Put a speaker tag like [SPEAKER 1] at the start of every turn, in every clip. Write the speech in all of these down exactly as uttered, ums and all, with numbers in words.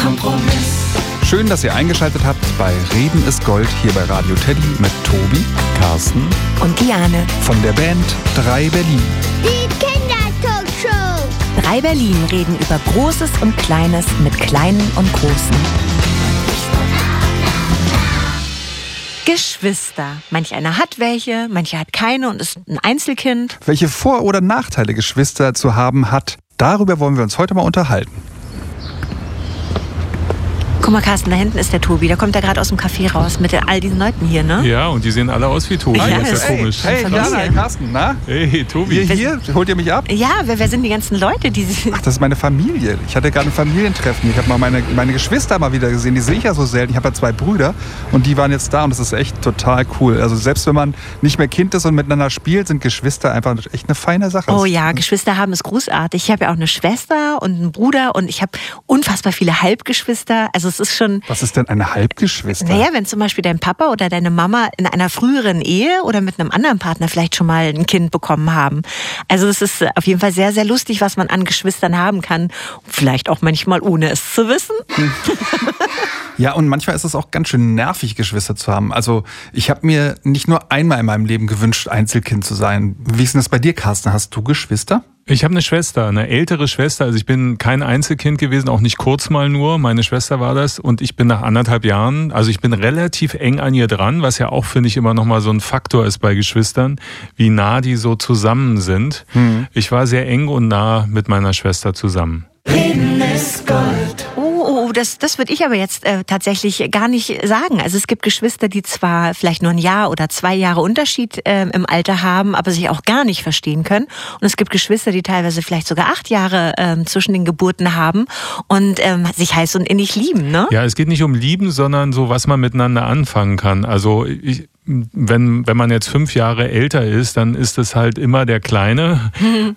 [SPEAKER 1] Kompromiss.
[SPEAKER 2] Schön, dass ihr eingeschaltet habt bei Reden ist Gold hier bei Radio Teddy mit Tobi, Carsten
[SPEAKER 3] und Diane
[SPEAKER 2] von der Band drei Berlin.
[SPEAKER 4] Die Kindertalkshow.
[SPEAKER 3] drei Berlin reden über Großes und Kleines mit Kleinen und Großen. Geschwister. Manch einer hat welche, manche hat keine und ist ein Einzelkind.
[SPEAKER 2] Welche Vor- oder Nachteile Geschwister zu haben hat, darüber wollen wir uns heute mal unterhalten.
[SPEAKER 3] Guck mal, Carsten, da hinten ist der Tobi. Der kommt ja gerade aus dem Café raus mit all diesen Leuten hier, ne?
[SPEAKER 5] Ja, und die sehen alle aus wie Tobi.
[SPEAKER 3] Ja,
[SPEAKER 5] das ist ja
[SPEAKER 2] hey,
[SPEAKER 5] komisch.
[SPEAKER 2] Hey, Jana, hey, Carsten, na?
[SPEAKER 5] Hey, Tobi.
[SPEAKER 2] Ihr hier? Holt ihr mich ab?
[SPEAKER 3] Ja, wer, wer sind die ganzen Leute, die...
[SPEAKER 2] Ach, das ist meine Familie. Ich hatte gerade ein Familientreffen. Ich habe mal meine, meine Geschwister mal wieder gesehen. Die sehe ich ja so selten. Ich habe ja zwei Brüder und die waren jetzt da und das ist echt total cool. Also selbst wenn man nicht mehr Kind ist und miteinander spielt, sind Geschwister einfach echt eine feine Sache.
[SPEAKER 3] Oh ja, Geschwister haben ist großartig. Ich habe ja auch eine Schwester und einen Bruder und ich habe unfassbar viele Halbgeschwister. Also es ist schon...
[SPEAKER 2] Was ist denn eine Halbgeschwister?
[SPEAKER 3] Naja, wenn zum Beispiel dein Papa oder deine Mama in einer früheren Ehe oder mit einem anderen Partner vielleicht schon mal ein Kind bekommen haben. Also es ist auf jeden Fall sehr, sehr lustig, was man an Geschwistern haben kann. Vielleicht auch manchmal ohne es zu wissen.
[SPEAKER 2] Ja, und manchmal ist es auch ganz schön nervig, Geschwister zu haben. Also ich habe mir nicht nur einmal in meinem Leben gewünscht, Einzelkind zu sein. Wie ist denn das bei dir, Carsten? Hast du Geschwister?
[SPEAKER 5] Ich habe eine Schwester, eine ältere Schwester. Also ich bin kein Einzelkind gewesen, auch nicht kurz mal nur. Meine Schwester war das und ich bin nach anderthalb Jahren, also ich bin relativ eng an ihr dran, was ja auch, finde ich, immer nochmal so ein Faktor ist bei Geschwistern, wie nah die so zusammen sind. Hm. Ich war sehr eng und nah mit meiner Schwester zusammen.
[SPEAKER 1] Reden ist Gold.
[SPEAKER 3] Oh, das, das würde ich aber jetzt äh, tatsächlich gar nicht sagen. Also es gibt Geschwister, die zwar vielleicht nur ein Jahr oder zwei Jahre Unterschied äh, im Alter haben, aber sich auch gar nicht verstehen können. Und es gibt Geschwister, die teilweise vielleicht sogar acht Jahre äh, zwischen den Geburten haben und ähm, sich heiß und innig lieben, ne?
[SPEAKER 5] Ja, es geht nicht um Lieben, sondern so, was man miteinander anfangen kann. Also ich... Wenn, wenn man jetzt fünf Jahre älter ist, dann ist es halt immer der Kleine, mhm.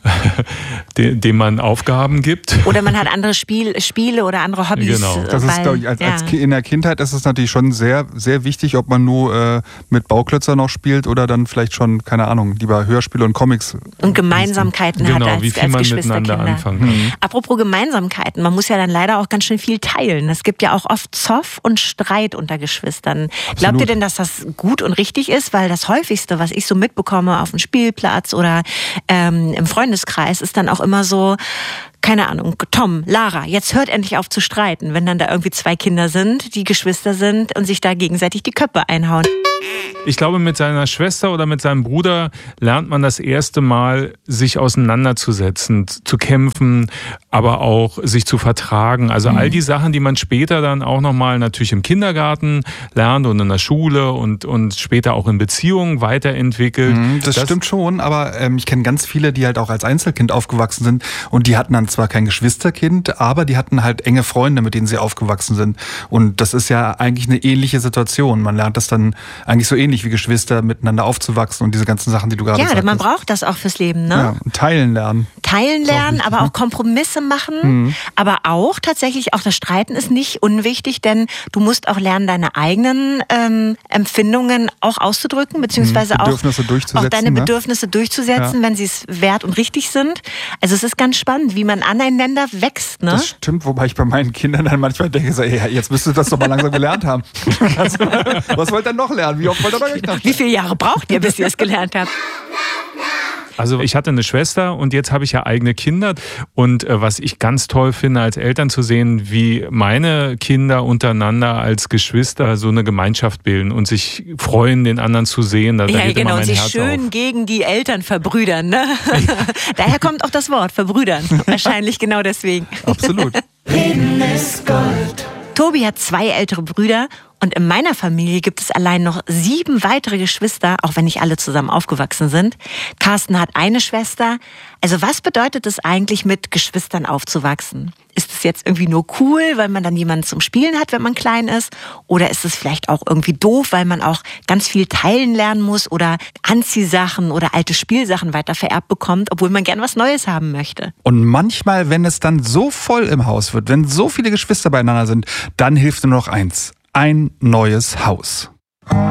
[SPEAKER 5] dem, dem man Aufgaben gibt.
[SPEAKER 3] Oder man hat andere Spiel, Spiele oder andere Hobbys.
[SPEAKER 5] Genau.
[SPEAKER 2] Das ist, glaube ich, als, ja. als in der Kindheit ist es natürlich schon sehr, sehr wichtig, ob man nur äh, mit Bauklötzer noch spielt oder dann vielleicht schon, keine Ahnung, lieber Hörspiele und Comics.
[SPEAKER 3] Und Gemeinsamkeiten
[SPEAKER 5] genau,
[SPEAKER 3] hat als,
[SPEAKER 5] wie viel
[SPEAKER 3] als
[SPEAKER 5] man
[SPEAKER 3] Geschwisterkinder.
[SPEAKER 5] miteinander anfangen. Mhm.
[SPEAKER 3] Apropos Gemeinsamkeiten, man muss ja dann leider auch ganz schön viel teilen. Es gibt ja auch oft Zoff und Streit unter Geschwistern. Absolut. Glaubt ihr denn, dass das gut und richtig ist? Weil das häufigste, was ich so mitbekomme auf dem Spielplatz oder ähm, im Freundeskreis, ist dann auch immer so, keine Ahnung, Tom, Lara, jetzt hört endlich auf zu streiten, wenn dann da irgendwie zwei Kinder sind, die Geschwister sind und sich da gegenseitig die Köpfe einhauen.
[SPEAKER 5] Ich glaube, mit seiner Schwester oder mit seinem Bruder lernt man das erste Mal, sich auseinanderzusetzen, zu kämpfen, aber auch sich zu vertragen. Also mhm. all die Sachen, die man später dann auch nochmal natürlich im Kindergarten lernt und in der Schule und, und später auch in Beziehungen weiterentwickelt.
[SPEAKER 2] Mhm, das, das stimmt schon, aber ähm, ich kenne ganz viele, die halt auch als Einzelkind aufgewachsen sind und die hatten dann zwar kein Geschwisterkind, aber die hatten halt enge Freunde, mit denen sie aufgewachsen sind. Und das ist ja eigentlich eine ähnliche Situation. Man lernt das dann eigentlich so ähnlich wie Geschwister miteinander aufzuwachsen und diese ganzen Sachen, die du gerade
[SPEAKER 3] ja,
[SPEAKER 2] sagtest.
[SPEAKER 3] Ja, man braucht das auch fürs Leben, ne?
[SPEAKER 2] Ja, teilen lernen.
[SPEAKER 3] Teilen lernen, auch aber auch Kompromisse machen. Mhm. Aber auch tatsächlich, auch das Streiten ist nicht unwichtig, denn du musst auch lernen, deine eigenen ähm, Empfindungen auch auszudrücken, beziehungsweise
[SPEAKER 2] mhm. Bedürfnisse
[SPEAKER 3] auch,
[SPEAKER 2] durchzusetzen,
[SPEAKER 3] auch deine
[SPEAKER 2] ne?
[SPEAKER 3] Bedürfnisse durchzusetzen, ja. wenn sie es wert und richtig sind. Also es ist ganz spannend, wie man aneinander wächst, ne?
[SPEAKER 2] Das stimmt, wobei ich bei meinen Kindern dann manchmal denke, so, ey, jetzt müsst ihr das doch mal langsam gelernt haben. Also, was wollt ihr noch lernen? Wie oft wollt ihr euch noch?
[SPEAKER 3] Wie viele Jahre braucht ihr, bis ihr es gelernt habt?
[SPEAKER 5] Also ich hatte eine Schwester und jetzt habe ich ja eigene Kinder und äh, was ich ganz toll finde als Eltern zu sehen, wie meine Kinder untereinander als Geschwister so eine Gemeinschaft bilden und sich freuen, den anderen zu sehen. Da,
[SPEAKER 3] ja,
[SPEAKER 5] da geht
[SPEAKER 3] genau,
[SPEAKER 5] immer mein
[SPEAKER 3] und sich
[SPEAKER 5] Herz
[SPEAKER 3] schön
[SPEAKER 5] auf.
[SPEAKER 3] gegen die Eltern verbrüdern. Ne? Daher kommt auch das Wort, verbrüdern. Wahrscheinlich genau deswegen.
[SPEAKER 2] Absolut.
[SPEAKER 1] Reden ist Gold.
[SPEAKER 3] Tobi hat zwei ältere Brüder und in meiner Familie gibt es allein noch sieben weitere Geschwister, auch wenn nicht alle zusammen aufgewachsen sind. Carsten hat eine Schwester. Also was bedeutet es eigentlich, mit Geschwistern aufzuwachsen? Ist es jetzt irgendwie nur cool, weil man dann jemanden zum Spielen hat, wenn man klein ist? Oder ist es vielleicht auch irgendwie doof, weil man auch ganz viel teilen lernen muss oder Anziehsachen oder alte Spielsachen weiter vererbt bekommt, obwohl man gern was Neues haben möchte?
[SPEAKER 2] Und manchmal, wenn es dann so voll im Haus wird, wenn so viele Geschwister beieinander sind, dann hilft nur noch eins: ein neues Haus.